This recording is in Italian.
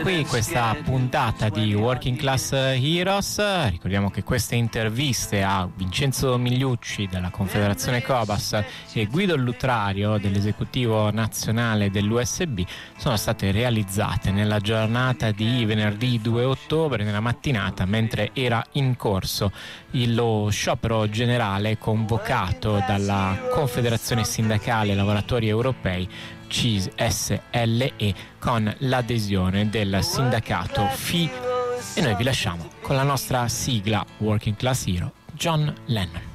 Qui questa puntata di Working Class Heroes. Ricordiamo che queste interviste a Vincenzo Migliucci della Confederazione Cobas e Guido Lutrario dell'esecutivo nazionale dell'USB sono state realizzate nella giornata di venerdì 2 ottobre, nella mattinata, mentre era in corso lo sciopero generale convocato dalla Confederazione Sindacale Lavoratori Europei CISLE con l'adesione del sindacato FI. E noi vi lasciamo con la nostra sigla Working Class Hero, John Lennon.